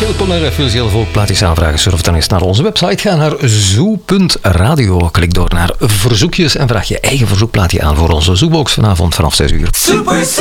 Michel Polnareff wil heel veel plaatjes aanvragen. Surf dan eens naar onze website. Ga naar zoo.radio. Klik door naar verzoekjes en vraag je eigen verzoekplaatje aan voor onze Zoobox vanavond vanaf 6 uur. Super